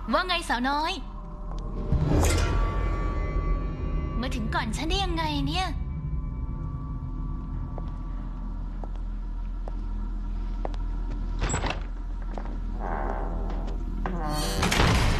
ว่าไงสาวน้อยมาถึงก่อนฉันได้ยังไงเนี่ย